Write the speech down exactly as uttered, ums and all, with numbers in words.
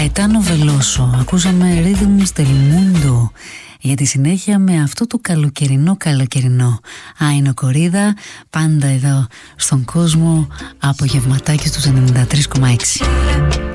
Ετάνο Βελόσο, ακούσαμε Rhythms del Mundo. Για τη συνέχεια με αυτό το καλοκαιρινό καλοκαιρινό. Άινο Κορίδα, πάντα εδώ στον κόσμο, απογευματάκι στους ενενήντα τρία κόμμα έξι.